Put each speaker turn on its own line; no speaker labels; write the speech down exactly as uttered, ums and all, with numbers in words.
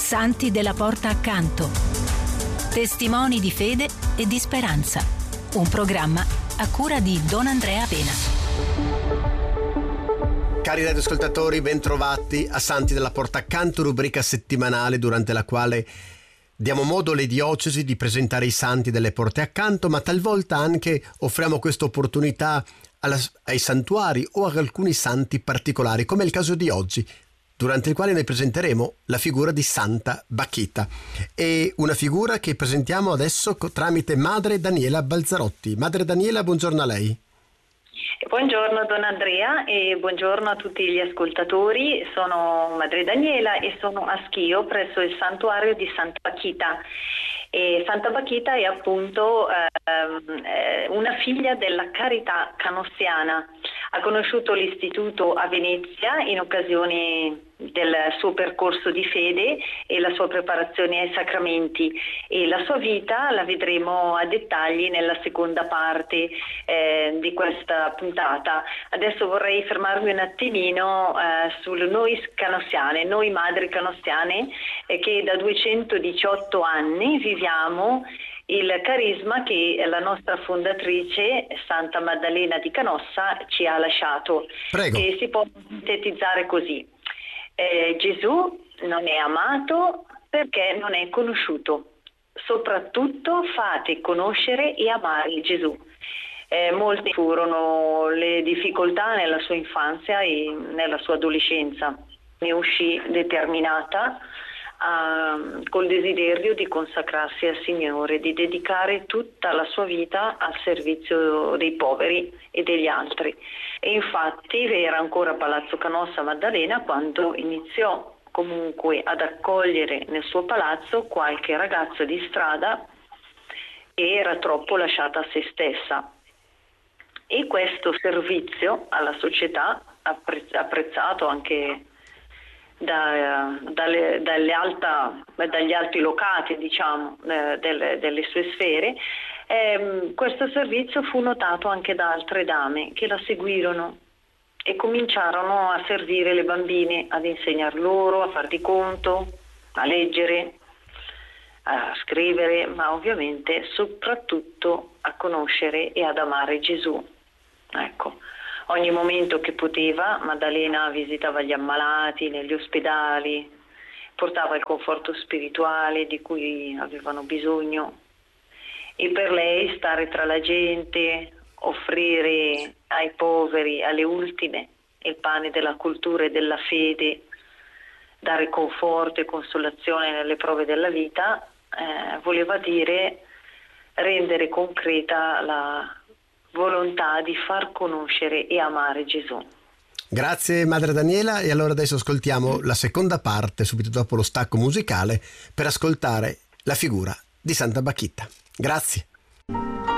Santi della Porta Accanto. Testimoni di fede e di speranza. Un programma a cura di Don Andrea Pena.
Cari radioascoltatori, bentrovati a Santi della Porta Accanto, rubrica settimanale durante la quale diamo modo alle diocesi di presentare i santi delle porte accanto, ma talvolta anche offriamo questa opportunità alla, ai santuari o ad alcuni santi particolari, come è il caso di oggi, durante il quale noi presenteremo la figura di Santa Bacchita. È una figura che presentiamo adesso tramite Madre Daniela Balzarotti. Madre Daniela, buongiorno a lei.
Buongiorno Don Andrea e buongiorno a tutti gli ascoltatori. Sono Madre Daniela e sono a Schio presso il santuario di Santa Bacchita. E Santa Bacchita è appunto eh, una figlia della carità canossiana. Ha conosciuto l'istituto a Venezia in occasione del suo percorso di fede e la sua preparazione ai sacramenti, e la sua vita la vedremo a dettagli nella seconda parte eh, di questa puntata. Adesso vorrei fermarmi un attimino eh, sul noi canossiane, noi madri canossiane eh, che da duecentodiciotto anni viviamo il carisma che la nostra fondatrice Santa Maddalena di Canossa ci ha lasciato.
Prego.
E si può sintetizzare così: eh, Gesù non è amato perché non è conosciuto. Soprattutto fate conoscere e amare Gesù. Eh, molte furono le difficoltà nella sua infanzia e nella sua adolescenza. Ne uscì determinata Uh, col desiderio di consacrarsi al Signore, di dedicare tutta la sua vita al servizio dei poveri e degli altri. E infatti era ancora a Palazzo Canossa Maddalena quando iniziò comunque ad accogliere nel suo palazzo qualche ragazzo di strada che era troppo lasciata a se stessa. E questo servizio alla società, apprezzato anche Da, dalle, dalle alta, dagli alti locati, diciamo, eh, delle, delle sue sfere, eh, questo servizio fu notato anche da altre dame che la seguirono e cominciarono a servire le bambine, ad insegnar loro a far di conto, a leggere, a scrivere, ma ovviamente soprattutto a conoscere e ad amare Gesù. Ecco. Ogni momento che poteva, Maddalena visitava gli ammalati negli ospedali, portava il conforto spirituale di cui avevano bisogno, e per lei stare tra la gente, offrire ai poveri, alle ultime, il pane della cultura e della fede, dare conforto e consolazione nelle prove della vita, eh, voleva dire rendere concreta la volontà di far conoscere e amare Gesù.
Grazie Madre Daniela, e allora adesso ascoltiamo la seconda parte, subito dopo lo stacco musicale, per ascoltare la figura di Santa Bacchita. Grazie.